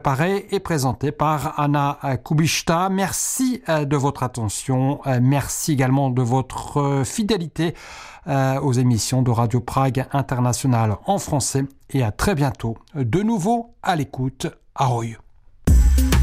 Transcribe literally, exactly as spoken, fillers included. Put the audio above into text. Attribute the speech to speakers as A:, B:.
A: préparé et présenté par Anna Kubishta. Merci de votre attention. Merci également de votre fidélité aux émissions de Radio Prague International en français. Et à très bientôt, de nouveau à l'écoute. Ahoj.